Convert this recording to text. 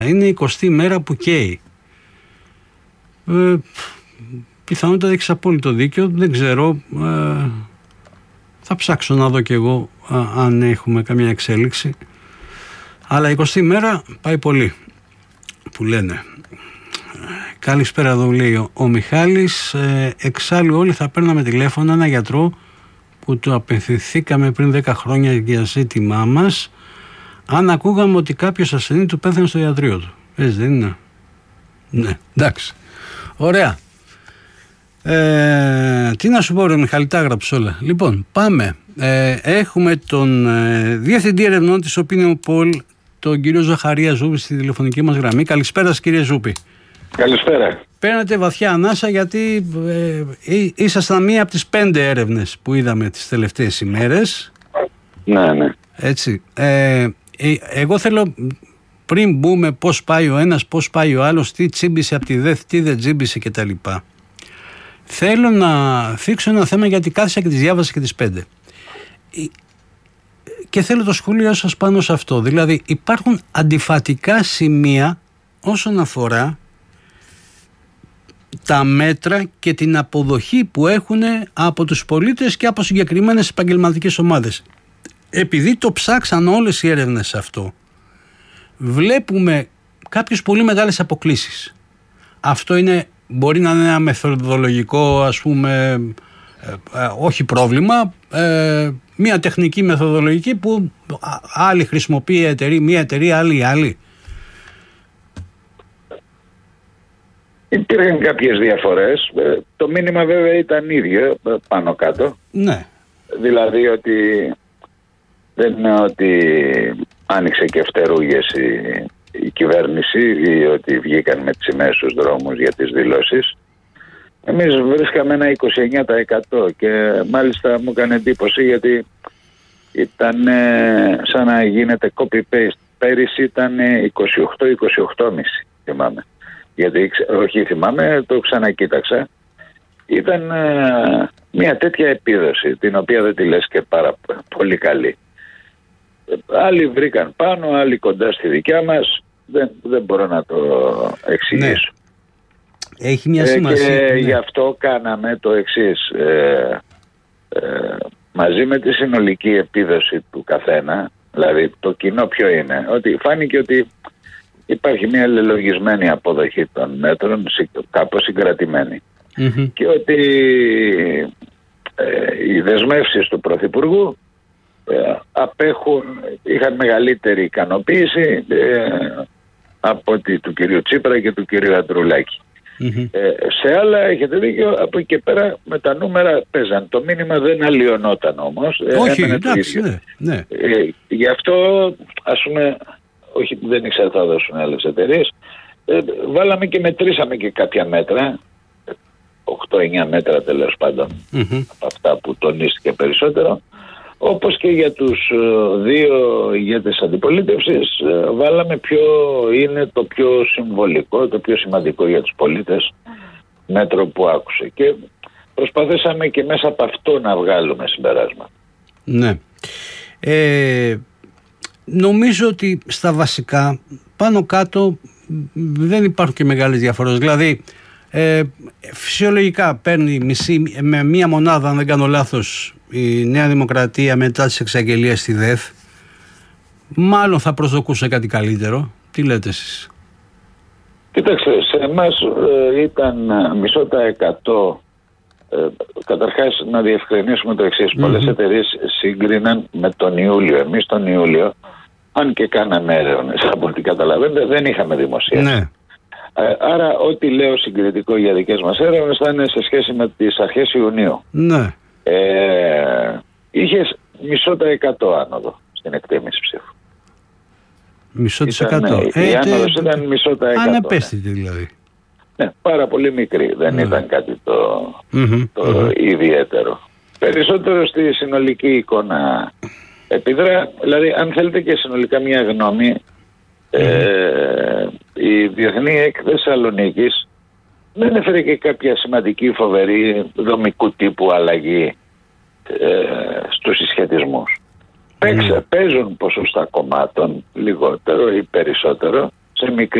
Είναι η 20η μέρα που καίει. Πιθανότατα έχεις απόλυτο δίκιο. Δεν ξέρω. Θα ψάξω να δω κι εγώ αν έχουμε καμία εξέλιξη. Αλλά η 20η μέρα πάει πολύ, που λένε. Καλησπέρα, εδώ λέει ο Μιχάλης. Εξάλλου όλοι θα παίρναμε τηλέφωνο ένα γιατρό που του απευθυνθήκαμε πριν 10 χρόνια για ζήτημά μας, αν ακούγαμε ότι κάποιος ασθενή του πέθανε στο ιατρείο του. Έτσι δεν είναι? Ναι, εντάξει. Ωραία. Τι να σου πω ρε Μιχάλη, τα έγραψε όλα. Λοιπόν, πάμε. Έχουμε τον Διευθυντή Ερευνών της Opinion Poll, τον κύριο Ζαχαρία Ζούπη, στη τηλεφωνική μας γραμμή. Καλησπέρα σας, κύριε Ζούπη. Καλησπέρα. Παίρνετε βαθιά ανάσα γιατί ήσασταν μία από τις 5 έρευνες που είδαμε τις τελευταίες ημέρες. Ναι. Έτσι. Εγώ θέλω, πριν μπούμε πώς πάει ο ένας, πώς πάει ο άλλος, τι τσίμπησε από τη ΔΕΘ, τι δεν τσίμπησε κτλ. Θέλω να θίξω ένα θέμα γιατί κάθισα και τις διάβασα και τις 5. Και θέλω το σχόλιο σας πάνω σε αυτό. Δηλαδή υπάρχουν αντιφατικά σημεία όσον αφορά τα μέτρα και την αποδοχή που έχουν από τους πολίτες και από συγκεκριμένες επαγγελματικές ομάδες. Επειδή το ψάξαν όλες οι έρευνες σε αυτό, βλέπουμε κάποιες πολύ μεγάλες αποκλίσεις. Αυτό μπορεί να είναι ένα μεθοδολογικό, ας πούμε, όχι πρόβλημα, μια τεχνική μεθοδολογική που άλλη χρησιμοποιεί μια εταιρεία, άλλη. Υπήρχαν κάποιες διαφορές. Το μήνυμα βέβαια ήταν ίδιο πάνω κάτω. Ναι. Δηλαδή ότι δεν είναι ότι άνοιξε και φτερούγες η κυβέρνηση ή ότι βγήκαν με τις σημαίες στους δρόμους για τις δηλώσεις. Εμείς βρίσκαμε ένα 29% και μάλιστα μου έκανε εντύπωση γιατί ήταν σαν να γίνεται copy-paste. Πέρυσι ήταν 28-28,5 θυμάμαι. Γιατί όχι θυμάμαι, το ξανακοίταξα. Ήταν μια τέτοια επίδοση την οποία δεν τη λες και πάρα πολύ καλή. Άλλοι βρήκαν πάνω, άλλοι κοντά στη δικιά μας. Δεν μπορώ να το εξηγήσω. Ναι. Έχει μια σημασία. Και γι' αυτό κάναμε το εξής. Μαζί με τη συνολική επίδοση του καθένα, δηλαδή το κοινό ποιο είναι, ότι φάνηκε ότι υπάρχει μια λελογισμένη αποδοχή των μέτρων, κάπως συγκρατημένη. Mm-hmm. Και ότι οι δεσμεύσεις του Πρωθυπουργού είχαν μεγαλύτερη ικανοποίηση από ότι του κυρίου Τσίπρα και του κυρίου Αντρουλάκη. Mm-hmm. Σε άλλα έχετε δίκιο, από εκεί και πέρα με τα νούμερα παίζαν. Το μήνυμα δεν αλλοιωνόταν όμως. Όχι, εντάξει, ναι. Γι' αυτό ας πούμε, όχι δεν ήξερα θα δώσουν άλλες εταιρείες, βάλαμε και μετρήσαμε και κάποια μέτρα, 8-9 μέτρα τέλος πάντων, mm-hmm. από αυτά που τονίστηκε περισσότερο. Όπως και για τους δύο ηγέτες αντιπολίτευσης βάλαμε ποιο είναι το πιο συμβολικό, το πιο σημαντικό για τους πολίτες μέτρο που άκουσε. Και προσπαθήσαμε και μέσα από αυτό να βγάλουμε συμπεράσματα. Ναι. Νομίζω ότι στα βασικά πάνω κάτω δεν υπάρχουν και μεγάλες διαφορές. Δηλαδή φυσιολογικά παίρνει με μία μονάδα, αν δεν κάνω λάθος, η Νέα Δημοκρατία μετά τις εξαγγελίες στη ΔΕΘ. Μάλλον θα προσδοκούσε κάτι καλύτερο. Τι λέτε εσείς? Κοίταξε, σε εμάς ήταν 0,5%. Καταρχάς να διευκρινίσουμε το εξής. Mm-hmm. Πολλές εταιρείες σύγκριναν με τον Ιούλιο. Εμείς τον Ιούλιο, αν και κάναμε έρευνες, από ό,τι καταλαβαίνετε, δεν είχαμε δημοσίευση. Ναι. Άρα ό,τι λέω συγκριτικό για δικές μας έρευνες θα είναι σε σχέση με τις αρχές Ιουνίου. Ναι. Είχες 0,5% άνοδο στην εκτίμηση ψήφου. 0,5%. Η άνοδος ήταν 0,5%. Ανεπαίσθητη δηλαδή. Ναι, πάρα πολύ μικρή. Δεν ήταν κάτι το ιδιαίτερο. Περισσότερο στη συνολική εικόνα επιδρά. Δηλαδή, αν θέλετε και συνολικά μια γνώμη, η Διεθνή ΕΚ Θεσσαλονίκης δεν έφερε και κάποια σημαντική φοβερή δομικού τύπου αλλαγή στους συσχετισμούς. Παίζουν ποσοστά κομμάτων, λιγότερο ή περισσότερο, σε μικρή